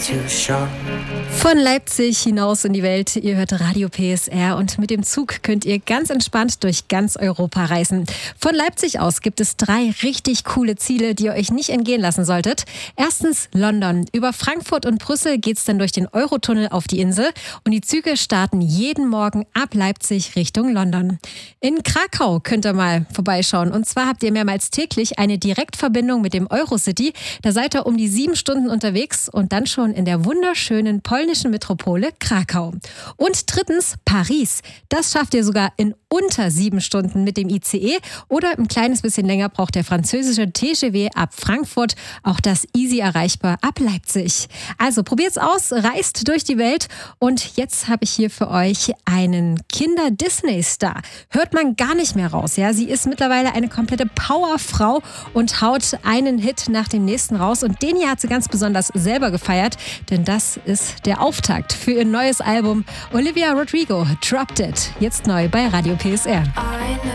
too short. Von Leipzig hinaus in die Welt. Ihr hört Radio PSR und mit dem Zug könnt ihr ganz entspannt durch ganz Europa reisen. Von Leipzig aus gibt es 3 richtig coole Ziele, die ihr euch nicht entgehen lassen solltet. Erstens London. Über Frankfurt und Brüssel geht's dann durch den Eurotunnel auf die Insel und die Züge starten jeden Morgen ab Leipzig Richtung London. In Krakau könnt ihr mal vorbeischauen und zwar habt ihr mehrmals täglich eine Direktverbindung mit dem Eurocity. Da seid ihr um die 7 Stunden unterwegs und dann schon in der wunderschönen polnischen Metropole Krakau. Und drittens Paris. Das schafft ihr sogar in unter 7 Stunden mit dem ICE oder ein kleines bisschen länger braucht der französische TGV ab Frankfurt. Auch das easy erreichbar ab Leipzig. Also probiert's aus, reist durch die Welt und jetzt habe ich hier für euch einen Kinder-Disney-Star. Hört man gar nicht mehr raus. Ja? Sie ist mittlerweile eine komplette Powerfrau und haut einen Hit nach dem nächsten raus und den hier hat sie ganz besonders selber gefeiert, denn das ist der Auftakt für ihr neues Album Olivia Rodrigo, Dropped It. Jetzt neu bei Radio PSR.